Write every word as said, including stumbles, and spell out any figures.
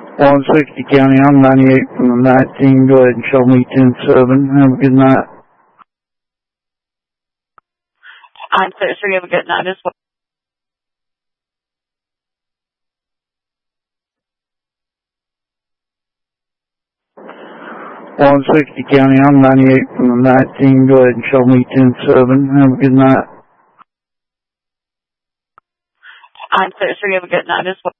one sixty County, I'm ninety-eight from the nineteen. Go ahead and show me ten seven. Have a good night. I'm clear, so you have a good night as well. one sixty County, I'm ninety-eight from the nineteen. Go ahead and show me ten seven. Have a good night. I'm clear, so you have a good night as well.